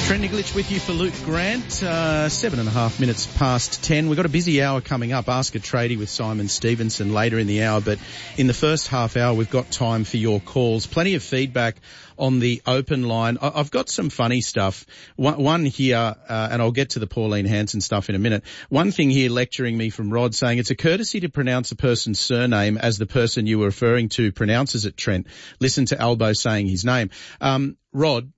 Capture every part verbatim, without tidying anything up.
Trent Nicolich with you for Luke Grant. Uh, seven and a half minutes past ten. We've got a busy hour coming up. Ask a Tradie with Simon Stevenson later in the hour. But in the first half hour, we've got time for your calls. Plenty of feedback on the open line. I- I've got some funny stuff. One, one here, uh, and I'll get to the Pauline Hanson stuff in a minute. One thing here lecturing me from Rod saying it's a courtesy to pronounce a person's surname as the person you were referring to pronounces it, Trent. Listen to Albo saying his name. Um, Rod,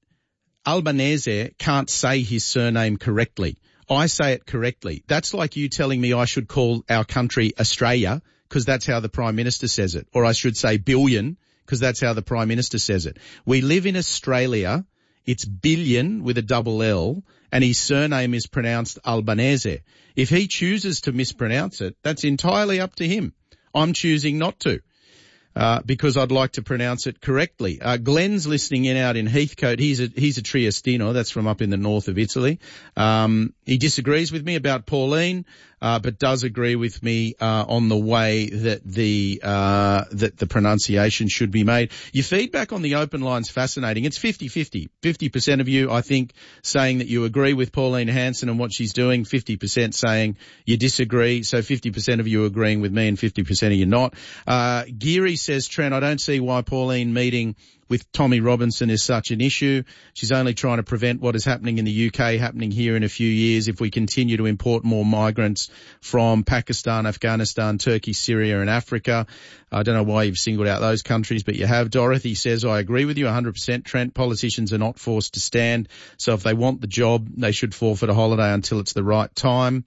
Albanese can't say his surname correctly. I say it correctly. That's like you telling me I should call our country Australia because that's how the Prime Minister says it. Or I should say billion because that's how the Prime Minister says it. We live in Australia. It's billion with a double L and his surname is pronounced Albanese. If he chooses to mispronounce it, that's entirely up to him. I'm choosing not to. Uh, because I'd like to pronounce it correctly. Uh, Glenn's listening in out in Heathcote. He's a, he's a Triestino. That's from up in the north of Italy. Um, he disagrees with me about Pauline, uh, but does agree with me, uh, on the way that the, uh, that the pronunciation should be made. Your feedback on the open line's fascinating. It's fifty-fifty. fifty percent of you, I think, saying that you agree with Pauline Hanson and what she's doing. fifty percent saying you disagree. So fifty percent of you agreeing with me and fifty percent of you not. Uh, Geary says, Trent, I don't see why Pauline meeting with Tommy Robinson is such an issue. She's only trying to prevent what is happening in the U K happening here in a few years if we continue to import more migrants from Pakistan, Afghanistan, Turkey, Syria and Africa. I don't know why you've singled out those countries, but you have. Dorothy says, I agree with you one hundred percent, Trent. Politicians are not forced to stand. So if they want the job, they should forfeit a holiday until it's the right time.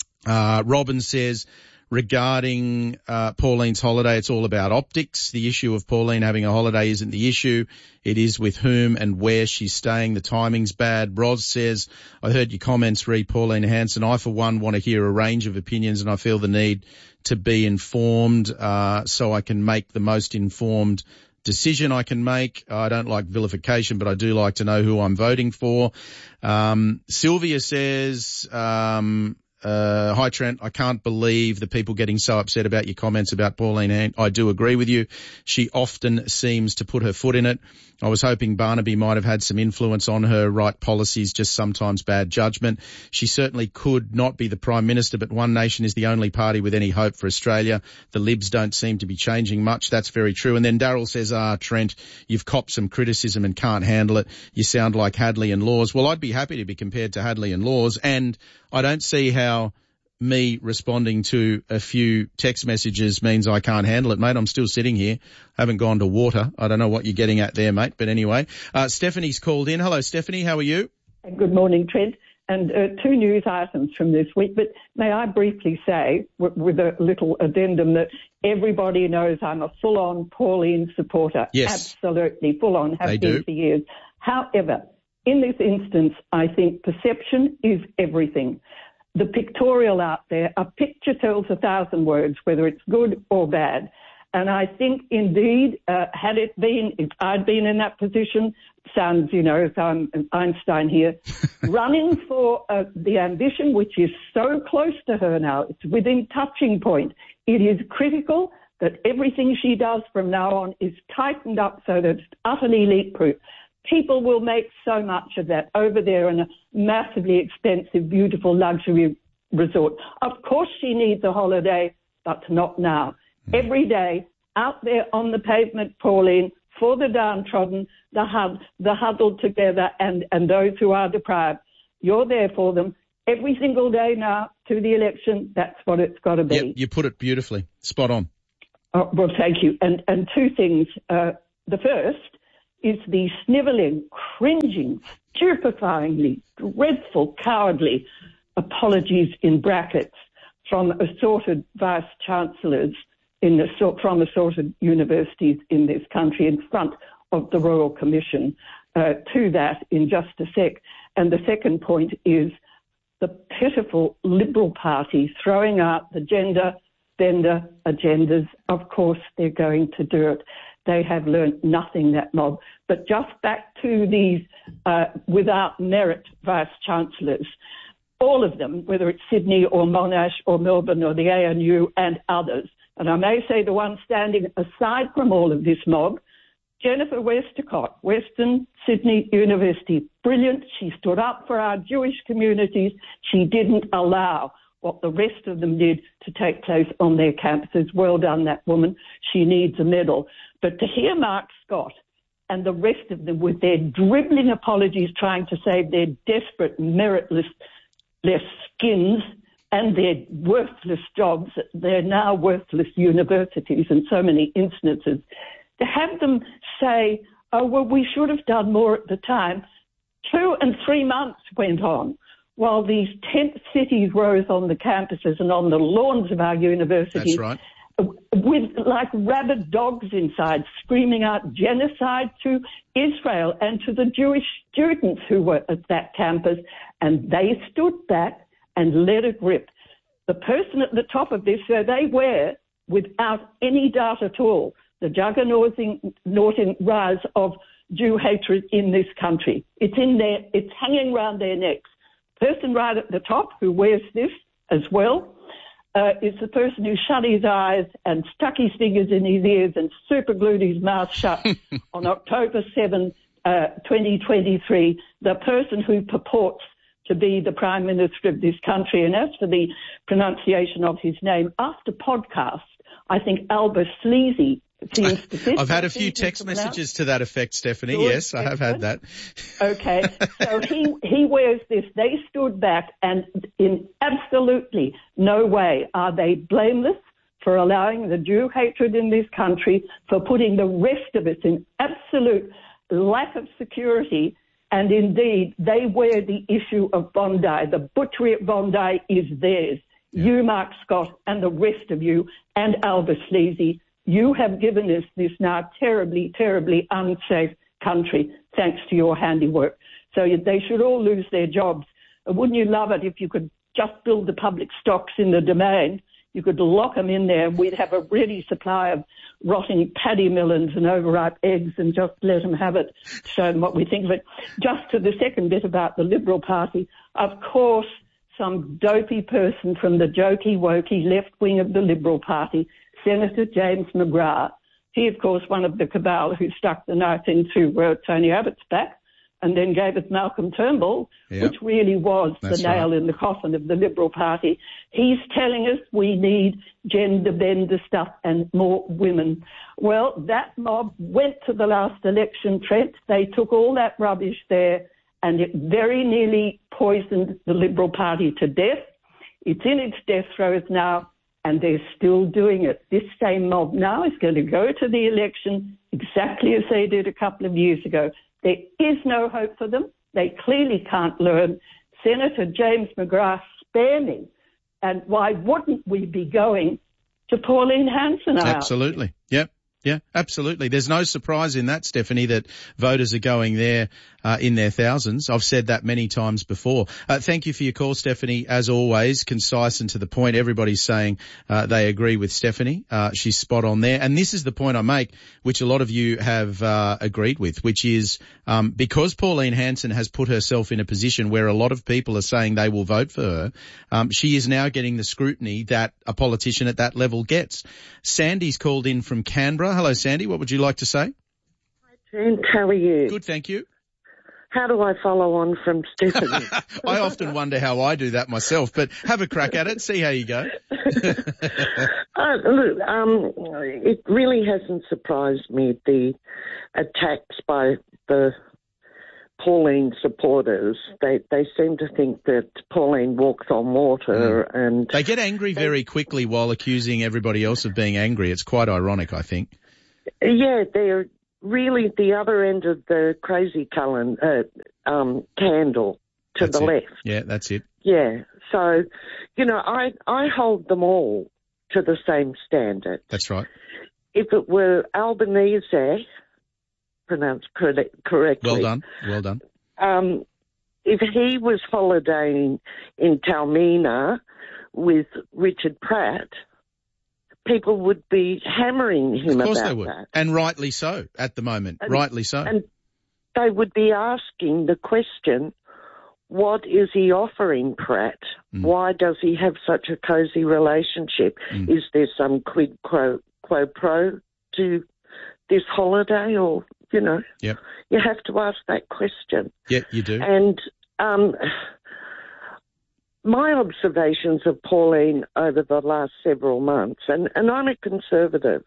Uh, Robin says, regarding uh Pauline's holiday, it's all about optics. The issue of Pauline having a holiday isn't the issue. It is with whom and where she's staying. The timing's bad. Ros says, I heard your comments, re Pauline Hanson. I, for one, want to hear a range of opinions and I feel the need to be informed uh so I can make the most informed decision I can make. I don't like vilification, but I do like to know who I'm voting for. Um Sylvia says, um Uh, hi Trent, I can't believe the people getting so upset about your comments about Pauline Hanson. I do agree with you. She often seems to put her foot in it. I was hoping Barnaby might have had some influence on her. Right policies, just sometimes bad judgment. She certainly could not be the Prime Minister, but One Nation is the only party with any hope for Australia. The Libs don't seem to be changing much. That's very true. And then Daryl says, ah, Trent, you've copped some criticism and can't handle it. You sound like Hadley and Laws. Well, I'd be happy to be compared to Hadley and Laws, and I don't see how me responding to a few text messages means I can't handle it, mate. I'm still sitting here. I haven't gone to water. I don't know what you're getting at there, mate. But anyway, uh, Stephanie's called in. Hello, Stephanie. How are you? Good morning, Trent. And uh, two news items from this week. But may I briefly say, w- with a little addendum, that everybody knows I'm a full-on Pauline supporter. Yes. Absolutely full-on, have They been do. for years. However, in this instance, I think perception is everything. The pictorial out there, a picture tells a thousand words, whether it's good or bad. And I think, indeed, uh, had it been, if I'd been in that position, sounds, you know, if I'm Einstein here, running for uh, the ambition, which is so close to her now, it's within touching point. It is critical that everything she does from now on is tightened up so that it's utterly leak-proof. People will make so much of that over there in a massively expensive, beautiful luxury resort. Of course she needs a holiday, but not now. Mm. Every day, out there on the pavement, Pauline, for the downtrodden, the, hud- the huddled together, and, and those who are deprived. You're there for them every single day now to the election. That's what it's got to be. Yep, you put it beautifully. Spot on. Oh, well, thank you. And, and two things. Uh, the first is the snivelling, cringing, stupefyingly, dreadful, cowardly apologies in brackets from assorted vice-chancellors in the, from assorted universities in this country in front of the Royal Commission. Uh, to that in just a sec. And the second point is the pitiful Liberal Party throwing out the gender, gender agendas. Of course they're going to do it. They have learnt nothing, that mob. But just back to these uh, without merit vice-chancellors, all of them, whether it's Sydney or Monash or Melbourne or the A N U and others, and I may say the one standing aside from all of this mob, Jennifer Westacott, Western Sydney University, brilliant. She stood up for our Jewish communities. She didn't allow what the rest of them did to take place on their campuses. Well done, that woman. She needs a medal. But to hear Mark Scott and the rest of them with their dribbling apologies trying to save their desperate, meritless less skins and their worthless jobs, their now worthless universities in so many instances, to have them say, oh, well, we should have done more at the time. Two and three months went on while these tent cities rose on the campuses and on the lawns of our universities. That's right. With like rabid dogs inside, screaming out genocide to Israel and to the Jewish students who were at that campus. And they stood back and let it rip. The person at the top of this, so they were, without any doubt at all, the juggernauting rise of Jew hatred in this country. It's in there, it's hanging around their necks. Person right at the top who wears this as well uh, is the person who shut his eyes and stuck his fingers in his ears and superglued his mouth shut on October seventh, uh, twenty twenty-three, the person who purports to be the Prime Minister of this country. And as for the pronunciation of his name, after podcast, I think Albert Sleazy seems to fit. I've had a few text messages to that effect, Stephanie. Good, yes, I have had that. Okay, so he, he wears this. They stood back, and in absolutely no way are they blameless for allowing the Jew hatred in this country, for putting the rest of us in absolute lack of security. And indeed, they wear the issue of Bondi. The butchery at Bondi is theirs. Yeah. You, Mark Scott, and the rest of you, and Albert Sleazy, you have given us this now terribly, terribly unsafe country thanks to your handiwork. So they should all lose their jobs. Wouldn't you love it if you could just build the public stocks in the domain? You could lock them in there and we'd have a ready supply of rotting paddy melons and overripe eggs and just let them have it, show them what we think of it. Just to the second bit about the Liberal Party, of course, some dopey person from the jokey, wokey left wing of the Liberal Party, Senator James McGrath, he, of course, one of the cabal who stuck the knife into uh, Tony Abbott's back and then gave it Malcolm Turnbull, yep. which really was That's the nail right. in the coffin of the Liberal Party. He's telling us we need gender bender stuff and more women. Well, that mob went to the last election, Trent. They took all that rubbish there and it very nearly poisoned the Liberal Party to death. It's in its death throes now, and they're still doing it. This same mob now is going to go to the election exactly as they did a couple of years ago. There is no hope for them. They clearly can't learn. Senator James McGrath, spare me. And why wouldn't we be going to Pauline Hanson? Absolutely. Yep. Yeah, absolutely. There's no surprise in that, Stephanie, that voters are going there uh, in their thousands. I've said that many times before. Uh, thank you for your call, Stephanie. As always, concise and to the point. Everybody's saying uh, they agree with Stephanie. Uh, she's spot on there. And this is the point I make, which a lot of you have uh, agreed with, which is um, because Pauline Hanson has put herself in a position where a lot of people are saying they will vote for her, um, she is now getting the scrutiny that a politician at that level gets. Sandy's called in from Canberra. Hello, Sandy. What would you like to say? Hi, Trent. How are you? Good, thank you. How do I follow on from Stephanie? I often wonder how I do that myself, but have a crack at it. See how you go. uh, look, um, it really hasn't surprised me, the attacks by the Pauline supporters. They they seem to think that Pauline walks on water, mm. and they get angry they, very quickly while accusing everybody else of being angry. It's quite ironic, I think. Yeah, they're really the other end of the crazy colour, uh, um, candle to that's the it. left. Yeah, that's it. Yeah, so you know, I I hold them all to the same standard. That's right. If it were Albanese, pronounced correct, correctly. Well done, well done. Um, if he was holidaying in Taormina with Richard Pratt, people would be hammering him about that. Of course about they would, that. and rightly so at the moment, and, rightly so. And they would be asking the question, what is he offering Pratt? Mm. Why does he have such a cosy relationship? Mm. Is there some quid quo, quo pro to this holiday, or, you know, Yep. you have to ask that question. Yeah, you do. And um, my observations of Pauline over the last several months, and, and I'm a Conservative,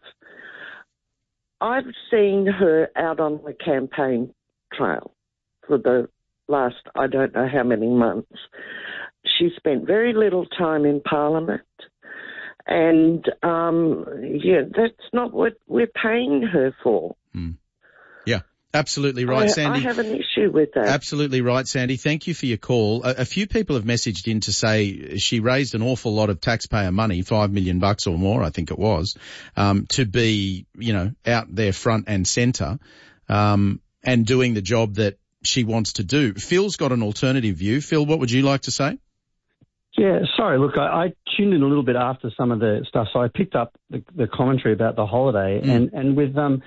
I've seen her out on the campaign trail for the last, I don't know how many months. She spent very little time in Parliament. And, um, yeah, that's not what we're paying her for. Mm. Yeah, absolutely right, I, Sandy. I have an issue with that. Absolutely right, Sandy. Thank you for your call. A, a few people have messaged in to say she raised an awful lot of taxpayer money, five million bucks or more, I think it was, um, to be, you know, out there front and centre, um, and doing the job that she wants to do. Phil's got an alternative view. Phil, what would you like to say? Yeah, sorry. Look, I, I tuned in a little bit after some of the stuff, so I picked up the, the commentary about the holiday. Mm. And, and with um,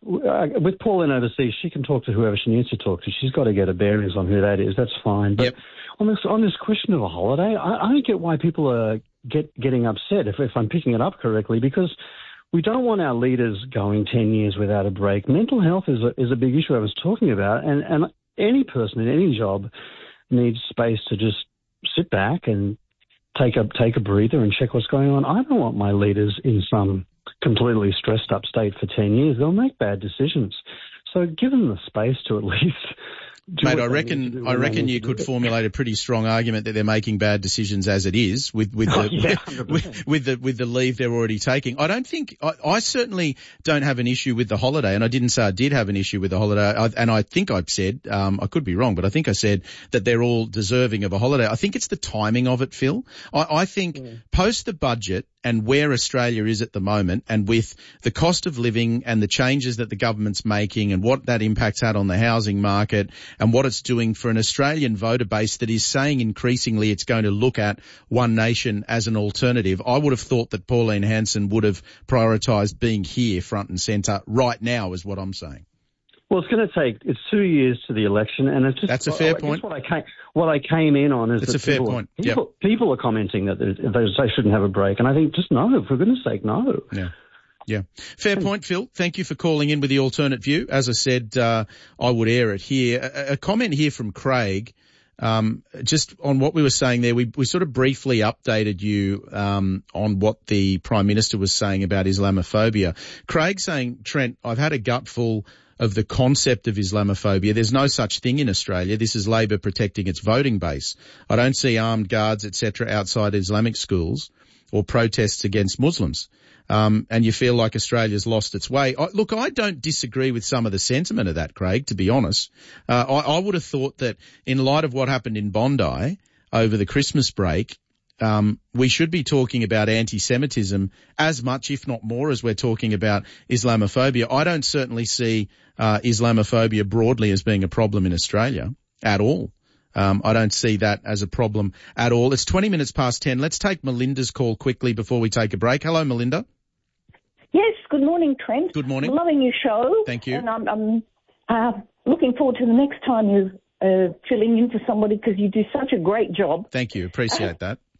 with Pauline overseas, she can talk to whoever she needs to talk to. She's got to get her bearings on who that is. That's fine. But yep. on this on this question of a holiday, I, I don't get why people are get getting upset, if, if I'm picking it up correctly, because we don't want our leaders going ten years without a break. Mental health is a, is a big issue I was talking about, and, and any person in any job needs space to just sit back and take a take a breather and check what's going on. I don't want my leaders in some completely stressed up state for ten years. They'll make bad decisions. So give them the space to at least do Mate, I reckon I reckon you could formulate a pretty strong argument that they're making bad decisions as it is with with the, oh, yeah, with, with the with the leave they're already taking. I don't think I, I certainly don't have an issue with the holiday, and I didn't say I did have an issue with the holiday. I, and I think I've said um, I could be wrong, but I think I said that they're all deserving of a holiday. I think it's the timing of it, Phil. I, I think yeah. post the budget and where Australia is at the moment, and with the cost of living and the changes that the government's making and what that impact's had on the housing market and what it's doing for an Australian voter base that is saying increasingly it's going to look at one nation as an alternative, I would have thought that Pauline Hanson would have prioritised being here front and centre right now is what I'm saying. Well, it's going to take, it's two years to the election, and it's just... That's a fair I, point. I what, I came, what I came in on is it's that a fair people, point. People, yep. people are commenting that they shouldn't have a break, and I think, just no, for goodness sake, no. Yeah. Yeah. Fair point, Phil. Thank you for calling in with the alternate view. As I said, uh, I would air it here. A, a comment here from Craig, um, just on what we were saying there. We, we sort of briefly updated you, um, on what the Prime Minister was saying about Islamophobia. Craig saying, Trent, I've had a gutful of the concept of Islamophobia. There's no such thing in Australia. This is Labor protecting its voting base. I don't see armed guards, et cetera, outside Islamic schools or protests against Muslims. Um, and you feel like Australia's lost its way. I, look, I don't disagree with some of the sentiment of that, Craig, to be honest. Uh, I, I would have thought that in light of what happened in Bondi over the Christmas break, um, we should be talking about anti-Semitism as much, if not more, as we're talking about Islamophobia. I don't certainly see uh, Islamophobia broadly as being a problem in Australia at all. Um, I don't see that as a problem at all. It's twenty minutes past ten. Let's take Melinda's call quickly before we take a break. Hello, Melinda. Yes, good morning, Trent. Good morning. I'm loving your show. Thank you. And I'm, I'm uh, looking forward to the next time you're uh, filling in for somebody because you do such a great job. Thank you. Appreciate uh, that.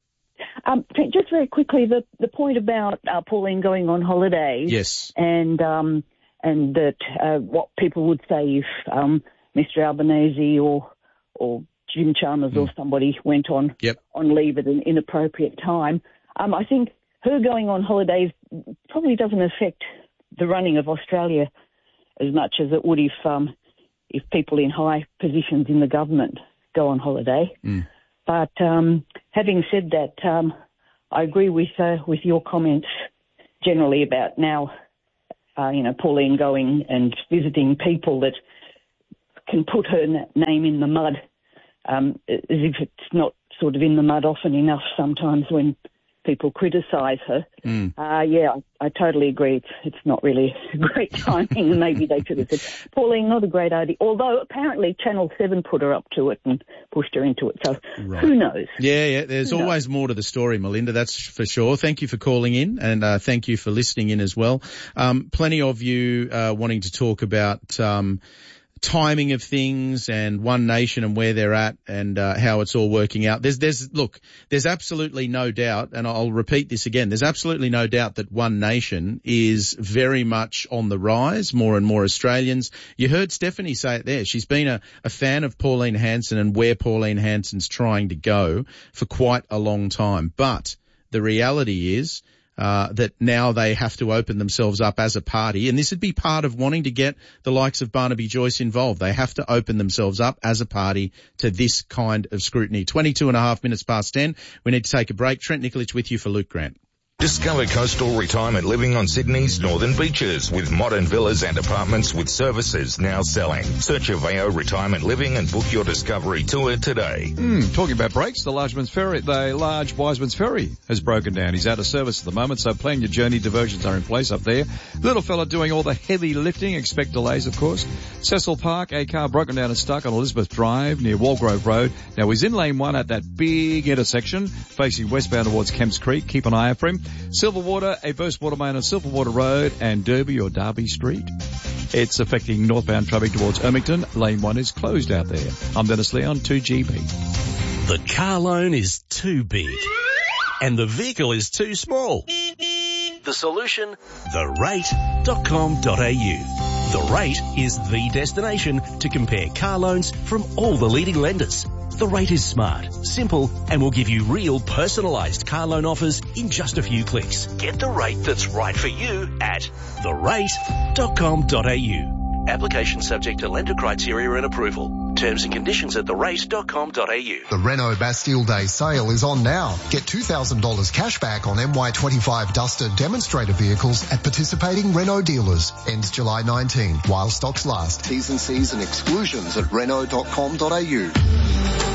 Um, just very quickly, the, the point about uh, Pauline going on holidays. Yes. And, um, and that uh, what people would say if um, Mister Albanese or or Jim Chalmers mm. or somebody went on yep. on leave at an inappropriate time. Um, I think her going on holidays probably doesn't affect the running of Australia as much as it would if um, if people in high positions in the government go on holiday. Mm. But um, having said that, um, I agree with uh, with your comments generally about now, uh, you know, Pauline going and visiting people that can put her name in the mud, um, as if it's not sort of in the mud often enough sometimes when people criticise her. Mm. Uh, yeah, I, I totally agree. It's, it's not really great timing, and maybe they should have said, Pauline, not a great idea. Although apparently Channel seven put her up to it and pushed her into it. So right. who knows? Yeah, yeah. There's who always knows? more to the story, Melinda. That's for sure. Thank you for calling in, and uh, thank you for listening in as well. Um, plenty of you uh, wanting to talk about um, timing of things and One Nation and where they're at and uh, how it's all working out. There's, there's, look, there's absolutely no doubt, and I'll repeat this again, there's absolutely no doubt that One Nation is very much on the rise. More and more Australians. You heard Stephanie say it there. She's been a, a fan of Pauline Hanson and where Pauline Hanson's trying to go for quite a long time. But the reality is, Uh, that now they have to open themselves up as a party, and this would be part of wanting to get the likes of Barnaby Joyce involved. They have to open themselves up as a party to this kind of scrutiny. twenty-two and a half minutes past ten. We need to take a break. Trent Nikolic with you for Luke Grant. Discover coastal retirement living on Sydney's northern beaches with modern villas and apartments with services now selling. Search Aveo Retirement Living and book your discovery tour today. Mm, talking about breaks, the Largeman's Ferry, the large Wiseman's Ferry has broken down. He's out of service at the moment, so plan your journey. Diversions are in place up there. Little fella doing all the heavy lifting. Expect delays, of course. Cecil Park, a car broken down and stuck on Elizabeth Drive near Walgrove Road. Now he's in lane one at that big intersection facing westbound towards Kemps Creek. Keep an eye out for him. Silverwater, a burst water main on Silverwater Road and Derby or Derby Street. It's affecting northbound traffic towards Ermington. Lane one is closed out there. I'm Dennis Leon, two G B. The car loan is too big and the vehicle is too small. The solution? the rate dot com dot a u. The Rate is the destination to compare car loans from all the leading lenders. The Rate is smart, simple, and will give you real personalised car loan offers in just a few clicks. Get the rate that's right for you at the rate dot com dot a u. Application subject to lender criteria and approval. Terms and conditions at the rate dot com dot a u. The Renault Bastille Day sale is on now. Get two thousand dollars cash back on M Y twenty-five Duster demonstrator vehicles at participating Renault dealers. Ends July nineteenth while stocks last. T's and C's and exclusions at renault dot com dot a u.